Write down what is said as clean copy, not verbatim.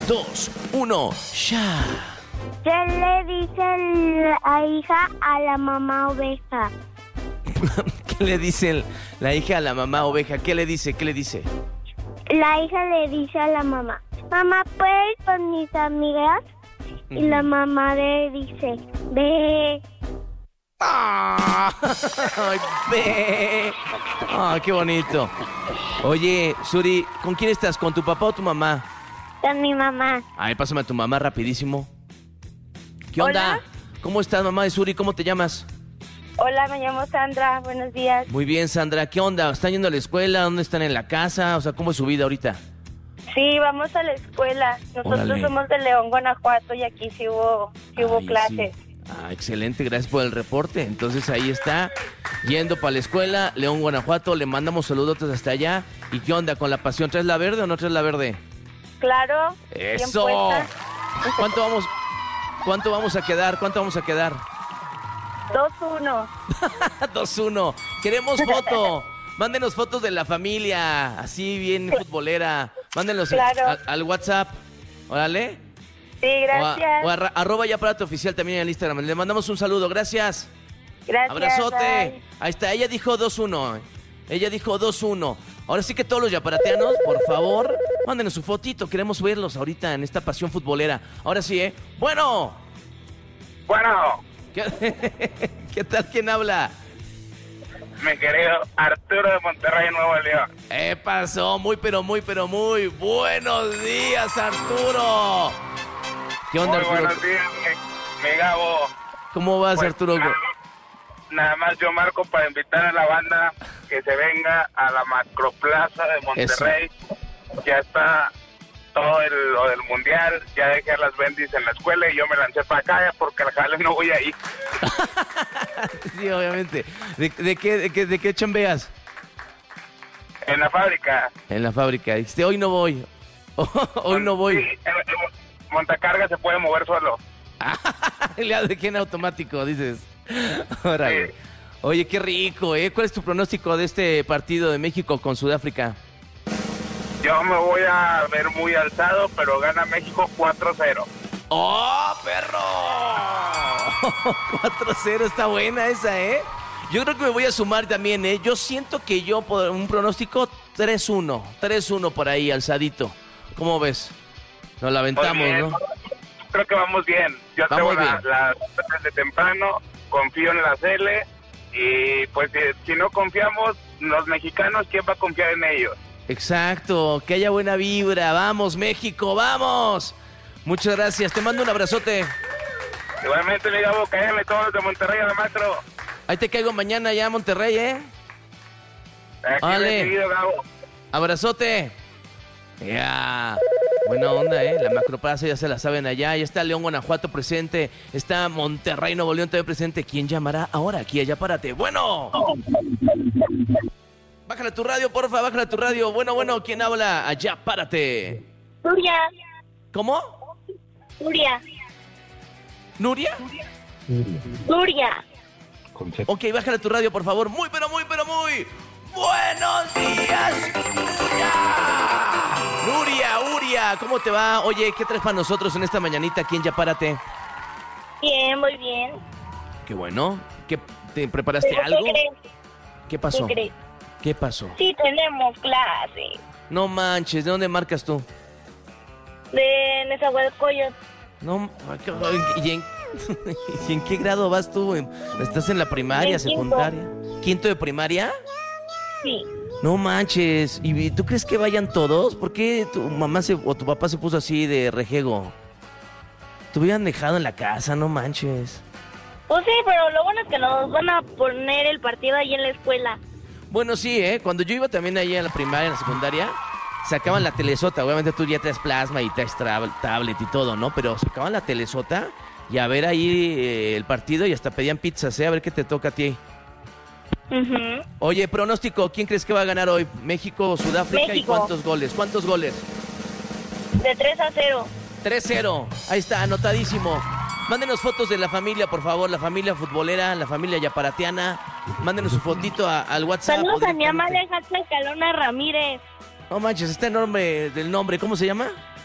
2, 1, ya. ¿Qué le dice la hija a la mamá oveja? ¿Qué le dice la hija a la mamá oveja? ¿Qué le dice? ¿Qué le dice? La hija le dice a la mamá, mamá, ¿puedo ir con mis amigas? Y la mamá le dice, ve. ¡Ah! ¡Ay, ve! ¡Ah, qué bonito! Oye, Suri, ¿con quién estás? ¿Con tu papá o tu mamá? Con mi mamá. Ay, pásame a tu mamá rapidísimo. ¿Qué onda? Hola. ¿Cómo estás, mamá de Suri? ¿Cómo te llamas? Hola, me llamo Sandra. Buenos días. Muy bien, Sandra. ¿Qué onda? ¿Están yendo a la escuela? ¿Dónde están en la casa? O sea, ¿cómo es su vida ahorita? Sí, vamos a la escuela. Nosotros Órale. somos de León, Guanajuato, y aquí sí hubo Ay, clases. sí. Ah, excelente, gracias por el reporte. Entonces ahí está, yendo para la escuela, León, Guanajuato. Le mandamos saludotes hasta allá. ¿Y qué onda con la pasión? ¿Traes la verde o no traes la verde? Claro. bien ¡Eso! puesta. ¿Cuánto vamos a quedar? 2-1. 2-1. Queremos foto. Mándenos fotos de la familia, así bien futbolera. Mándenos Claro. al WhatsApp. Órale. Sí, gracias. Arroba ya para tu oficial también en el Instagram. Le mandamos un saludo. Gracias. Gracias. Abrazote. Bye. Ahí está. Ella dijo 2-1. Ella dijo 2-1. Ahora sí que todos los yaparateanos, por favor, mándenos su fotito. Queremos verlos ahorita en esta pasión futbolera. Ahora sí, ¿eh? Bueno. Bueno, ¿Qué tal? ¿Quién habla? mi querido Arturo de Monterrey, Nuevo León. Pasó? Muy buenos días, Arturo. ¿Qué onda, Muy Arturo? buenos días, mi Gabo. ¿Cómo vas, Pues, Arturo? nada más yo marco para invitar a la banda que se venga a la Macroplaza de Monterrey. Ya está todo lo del mundial, ya dejé a las bendis en la escuela y yo me lancé para acá porque al jale no voy ahí. Sí, obviamente. ¿De qué chambeas? En la fábrica. En la fábrica. Dijiste, hoy no voy. Hoy no voy. Sí, en montacarga se puede mover solo. Le dejé en automático, dices. Órale. Sí. Oye, qué rico, ¿eh? ¿Cuál es tu pronóstico de este partido de México con Sudáfrica? Yo me voy a ver muy alzado, pero gana México 4-0. ¡Oh, perro! 4-0, está buena esa, ¿eh? Yo creo que me voy a sumar también, ¿eh? Yo siento que yo, por un pronóstico, 3-1. 3-1 por ahí, alzadito. ¿Cómo ves? Nos la aventamos, Muy bien. ¿no? Creo que vamos bien. Yo Vamos tengo bien. las de temprano, confío en la Cele y pues si no confiamos los mexicanos, ¿quién va a confiar en ellos? Exacto, que haya buena vibra. ¡Vamos, México, vamos! Muchas gracias, te mando un abrazote. Igualmente, mi Gabo, cállame todos los de Monterrey a la macro. Ahí te caigo mañana ya a Monterrey, ¿eh? Aquí Vale. recibido, Gabo. Abrazote. Ya. Buena onda, ¿eh? La Macroplaza ya se la saben allá. Ya está León, Guanajuato presente. Está Monterrey, Nuevo León también presente. ¿Quién llamará ahora? Aquí, allá, párate. Bueno. Bájala tu radio, porfa, bájala tu radio. Bueno, ¿quién habla? Allá, párate. Nuria. ¿Cómo? Nuria. ¿Nuria? Nuria. Ok, bájala tu radio, por favor. Muy. ¡Buenos días! Nuria, ¿cómo te va? Oye, ¿qué traes para nosotros en esta mañanita aquí en Ya Párate? Bien, muy bien. Qué bueno. ¿Qué, te preparaste ¿Pero algo? qué crees? ¿Qué pasó? ¿Qué crees? ¿Qué pasó? Sí, tenemos clase. No manches, ¿de dónde marcas tú? De Nezahualcóyotl. No, ¿y en, ¿y en qué grado vas tú? ¿Estás en la primaria, En quinto. secundaria? ¿Quinto de primaria? Sí. No manches. ¿Y tú crees que vayan todos? ¿Por qué tu mamá o tu papá se puso así de rejego? Te hubieran dejado en la casa, no manches. Pues sí, pero lo bueno es que nos van a poner el partido ahí en la escuela. Bueno, sí, ¿eh? Cuando yo iba también ahí en la primaria, en la secundaria, sacaban la telesota. Obviamente tú ya traes plasma y traes tablet y todo, ¿no? Pero sacaban la telesota y a ver ahí el partido y hasta pedían pizzas, ¿eh? A ver qué te toca a ti. Ujú. Oye, pronóstico, ¿quién crees que va a ganar hoy? ¿México o Sudáfrica? México. ¿Y cuántos goles? ¿Cuántos goles? De 3-0. 3-0. Ahí está, anotadísimo. Mándenos fotos de la familia, por favor, la familia futbolera, la familia yaparateana. Mándenos su fotito al WhatsApp. Saludos o a mi mamá directamente. Alejandra Escalona Ramírez. No manches, está enorme del nombre. ¿Cómo se llama?